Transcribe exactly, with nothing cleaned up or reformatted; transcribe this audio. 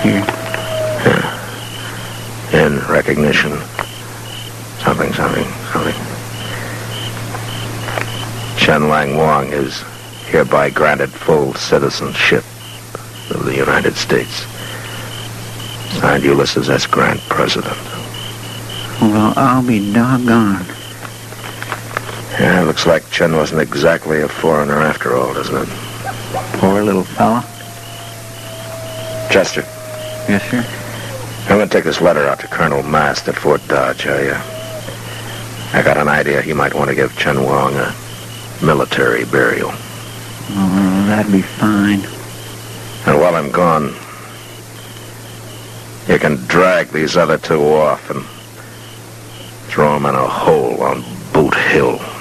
here. Yeah. In recognition. Something, something, something. Chen Lang Wang is hereby granted full citizenship of the United States. Signed, Ulysses S. Grant, President. Well, I'll be doggone. Yeah, looks like Chen wasn't exactly a foreigner after all, doesn't it? Poor little fella. Chester. Yes, sir? I'm going to take this letter out to Colonel Mast at Fort Dodge. I, uh, I got an idea he might want to give Chen Wang a military burial. Oh, that'd be fine. And while I'm gone, you can drag these other two off and throw them in a hole on Boot Hill.